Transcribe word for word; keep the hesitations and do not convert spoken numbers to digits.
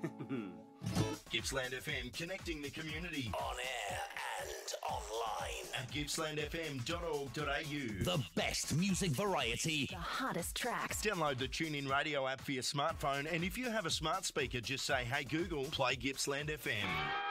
Gippsland F M, connecting the community. On air and online. At gippsland f m dot org dot a u. The best music variety. The hottest tracks. Download the TuneIn Radio app for your smartphone, and if you have a smart speaker, just say, hey Google, play Gippsland F M.